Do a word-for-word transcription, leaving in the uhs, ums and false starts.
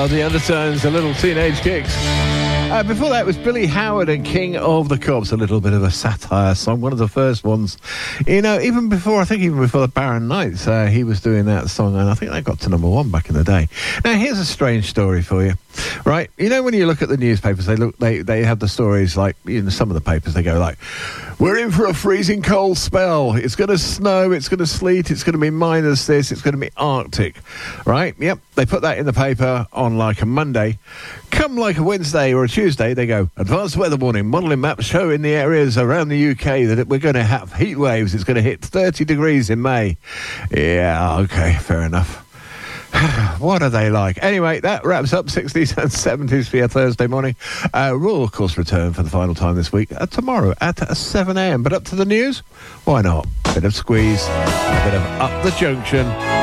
Oh, the Undertones, the Little Teenage Kicks. Uh, before that was Billy Howard and King of the Cops, a little bit of a satire song, one of the first ones. You know, even before, I think even before the Barron Knights, uh, he was doing that song, and I think they got to number one back in the day. Now, here's a strange story for you, right? You know, when you look at the newspapers, they look, they, they have the stories like, in some of the papers, they go like, we're in for a freezing cold spell. It's going to snow, it's going to sleet, it's going to be minus this, it's going to be Arctic, right? Yep, they put that in the paper on like a Monday. Come like a Wednesday or a Tuesday, they go, advanced weather warning, modelling maps show in the areas around the U K that we're going to have heat waves. It's going to hit thirty degrees in May. Yeah, okay, fair enough. What are they like? Anyway, that wraps up sixties and seventies for your Thursday morning. Uh, we'll, of course, return for the final time this week uh, tomorrow at uh, seven a.m. But up to the news? Why not? A bit of Squeeze, a bit of Up the Junction.